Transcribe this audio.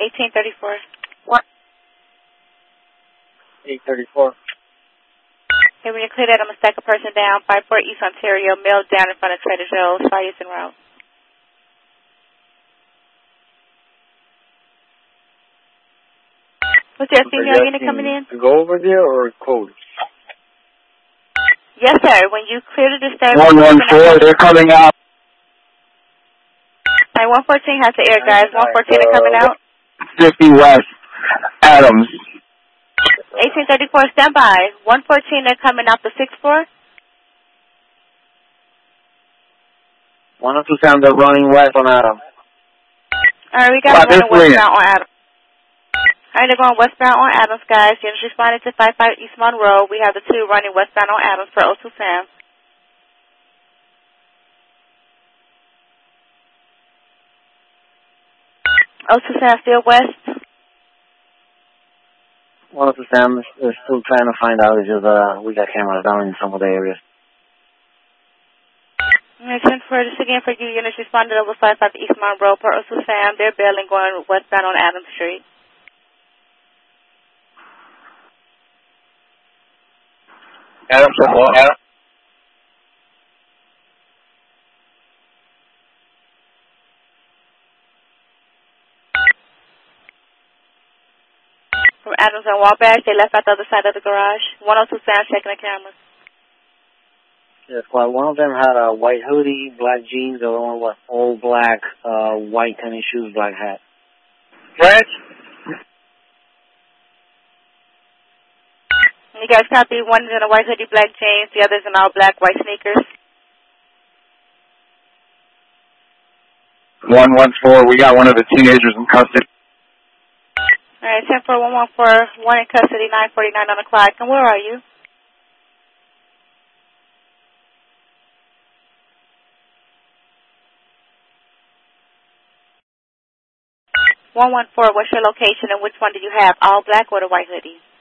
1834. What? 834. Okay, when you clear that, I'm going to stack a person down. 54 East Ontario, male down in front of Trader Joe's. Fires en route. Was there a female unit coming in? To go over there or code? Yes, sir. When you clear the disturbance... 114, they're coming out. All right, 114 has the air, guys. 114 are coming out. 50 West, Adams. 1834, stand by. 114, they're coming out the 6th floor. 102 sound, they're running west on Adams. All right, we got them running westbound on Adams. All right, they're going westbound on Adams, guys. You just responded to 55 East Monroe. We have the 2 running westbound on Adams for O2 Sam. O2 Sam still west. 102 Sam is still trying to find out. It's just we got cameras down in some of the areas. I'm going to send for this again for you. Units responded over 55 East Monroe per O2 Sam. They're bailing going westbound on Adams Street. Adams, Adam. From Adams and Wabash, they left out the other side of the garage. 102 Sam checking the cameras. Yes, well, one of them had a white hoodie, black jeans. The other one was all black, white tennis shoes, black hat. French? You guys copy? One is in a white hoodie, black jeans. The other is in all black, white sneakers. 114, we got one of the teenagers in custody. All right, 10-4-114, one in custody, 9:49 on the clock. And where are you? What's your location and which one do you have, all black or the white hoodie?